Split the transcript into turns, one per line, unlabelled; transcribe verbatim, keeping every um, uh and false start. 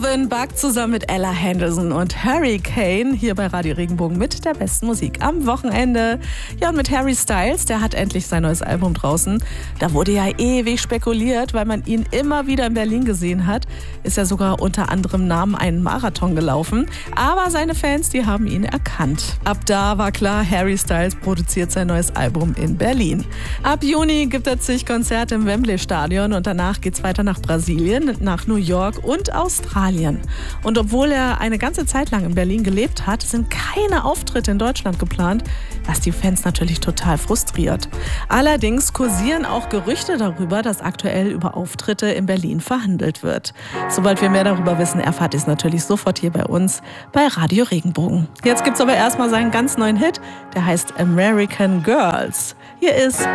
Robin Buck zusammen mit Ella Henderson und Hurricane hier bei Radio Regenbogen mit der besten Musik am Wochenende. Ja, und mit Harry Styles, der hat endlich sein neues Album draußen. Da wurde ja ewig spekuliert, weil man ihn immer wieder in Berlin gesehen hat. Ist ja sogar unter anderem Namen einen Marathon gelaufen. Aber seine Fans, die haben ihn erkannt. Ab da war klar, Harry Styles produziert sein neues Album in Berlin. Ab Juni gibt er zig Konzerte im Wembley-Stadion und danach geht's weiter nach Brasilien, nach New York und Australien. Und obwohl er eine ganze Zeit lang in Berlin gelebt hat, sind keine Auftritte in Deutschland geplant, was die Fans natürlich total frustriert. Allerdings kursieren auch Gerüchte darüber, dass aktuell über Auftritte in Berlin verhandelt wird. Sobald wir mehr darüber wissen, erfahrt ihr es natürlich sofort hier bei uns bei Radio Regenbogen. Jetzt gibt's aber erstmal seinen ganz neuen Hit, der heißt American Girls. Hier ist